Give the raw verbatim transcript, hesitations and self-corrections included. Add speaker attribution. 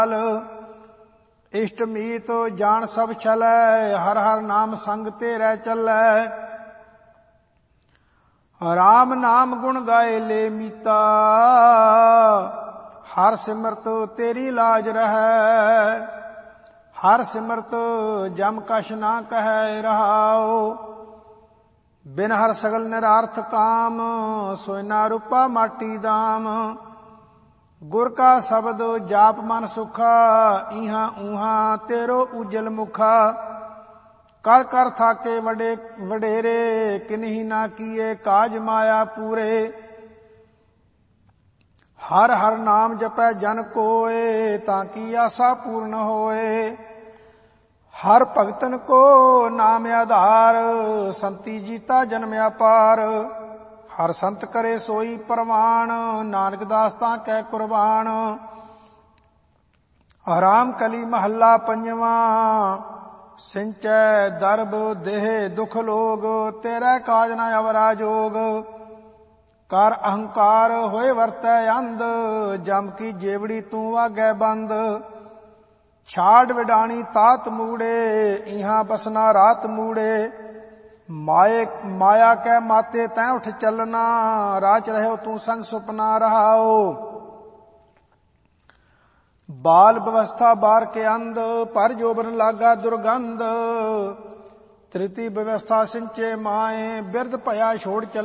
Speaker 1: इष्ट मीत जान सब छलै, हर हर नाम संग तेरै चलै। राम नाम गुण गाए ले मीता, हर सिमरत तेरी लाज रहै। हर सिमरत जम कछ ना कहै रहाओ, बिन हर सगल निरार्थ काम, सोना रूपा माटी दाम। गुर का शब्द जाप मन सुखा, इहां उहां तेरो उजल मुखा। कर कर थाके वडे वडेरे, किन्ही ना किए काज माया पूरे। हर हर नाम जपै जन कोय, ताकि आशा पूर्ण होए। हर भगतन को नाम आधार, संति जीता जन्म अपार। हर संत करे सोई परवान, नानक दास तां कै कुर्बान। राम कली महला पंजवा, सिंचै दरब देह दुख लोग, तेरै काज न अवरा जोग। कर अहंकार होए वरतै अंध, जम की जेवड़ी तू आगै बंद। छाड़ विडाणी तात मूड़े, इहां बसना रात मूड़े। माए माया कै माते तैं उठ चलना, राच रहो तू संग सुपना रहाओ। बाल व्यवस्था बार के अंध, पर जोबन लागा दुर्गंध। तृतीय व्यवस्था सिंचे माए, बिरद भया छोड़ चल